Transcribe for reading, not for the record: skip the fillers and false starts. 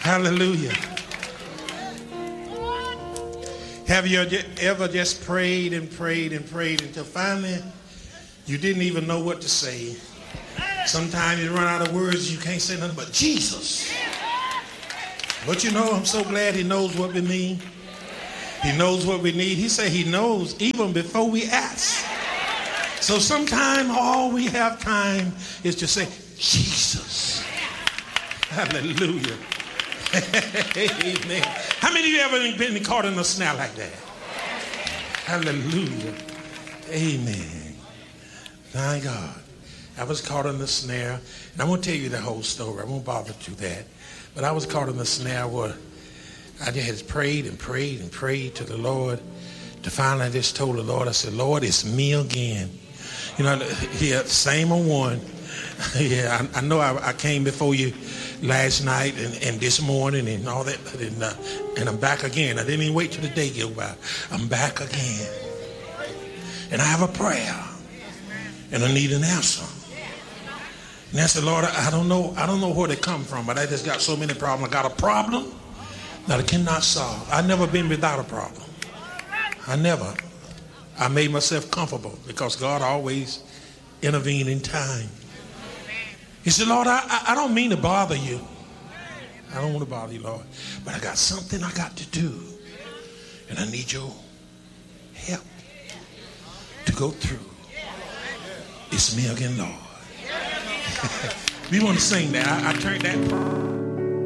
Hallelujah. Have you ever just prayed and prayed and prayed until finally you didn't even know what to say? Sometimes you run out of words, you can't say nothing but Jesus. But you know, I'm so glad he knows what we need. He knows what we need. He said he knows even before we ask. So sometimes all we have time is to say, Jesus. Hallelujah. Amen. How many of you ever been caught in a snare like that? Hallelujah. Amen. Thank God. I was caught in the snare. And I'm going to tell you the whole story. I won't bother to that. But I was caught in the snare where I just had prayed and prayed and prayed to the Lord. To finally I just told the Lord, I said, Lord, it's me again. You know, yeah, same on one. Yeah, I know I came before you last night and this morning and all that. And I'm back again. I didn't even wait till the day go by. I'm back again. And I have a prayer. And I need an answer. And I said, Lord, I don't know where they come from, but I just got so many problems. I got a problem that I cannot solve. I've never been without a problem. I made myself comfortable because God always intervened in time. He said, Lord, I don't mean to bother you. I don't want to bother you, Lord. But I got something I got to do. And I need your help to go through. It's me again, Lord. We want to sing that. I turned that.